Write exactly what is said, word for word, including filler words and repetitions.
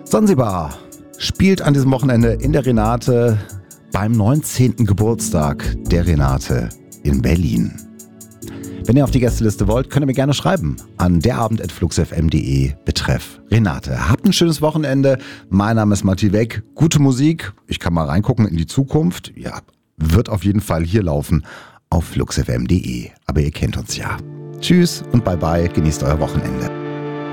Sansibar spielt an diesem Wochenende in der Renate beim neunzehnten Geburtstag der Renate in Berlin. Wenn ihr auf die Gästeliste wollt, könnt ihr mir gerne schreiben an derabend at fluxfm punkt de betreff Renate. Habt ein schönes Wochenende. Mein Name ist Matti Weck. Gute Musik. Ich kann mal reingucken in die Zukunft. Ja, wird auf jeden Fall hier laufen auf fluxfm punkt de. Aber ihr kennt uns ja. Tschüss und bye bye. Genießt euer Wochenende.